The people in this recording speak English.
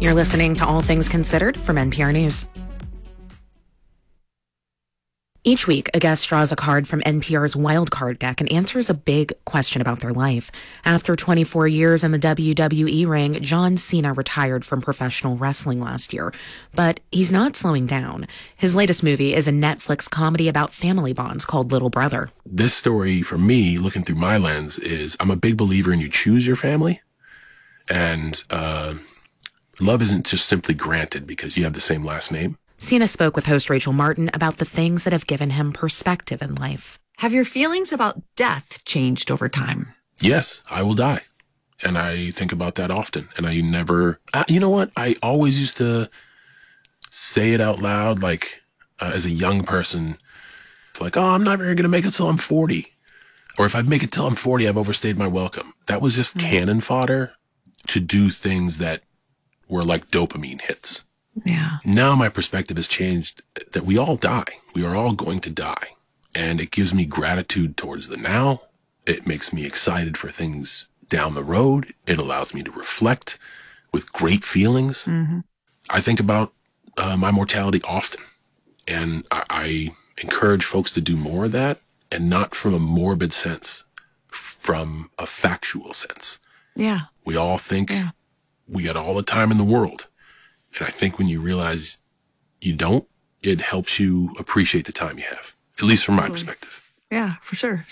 You're listening to All Things Considered from NPR News. Each week, a guest draws a card from NPR's Wild Card deck and answers a big question about their life. After 24 years in the WWE ring, John Cena retired from professional wrestling last year. But he's not slowing down. His latest movie is a Netflix comedy about family bonds called Little Brother. This story, for me, looking through my lens, is I'm a big believer in you choose your family. And love isn't just simply granted because you have the same last name. Cena spoke with host Rachel Martin about the things that have given him perspective in life. Have your feelings about death changed over time? Yes, I will die. And I think about that often. And I never, you know what? I always used to say it out loud, like as a young person. It's like, oh, I'm never going to make it till I'm 40. Or if I make it till I'm 40, I've overstayed my welcome. That was just cannon fodder to do things that were like dopamine hits. Yeah. Now my perspective has changed that we all die. We are all going to die. And it gives me gratitude towards the now. It makes me excited for things down the road. It allows me to reflect with great feelings. Mm-hmm. I think about my mortality often. And I encourage folks to do more of that, and not from a morbid sense, from a factual sense. Yeah. We all think we got all the time in the world. And I think when you realize you don't, it helps you appreciate the time you have, at least from my perspective. Yeah, for sure.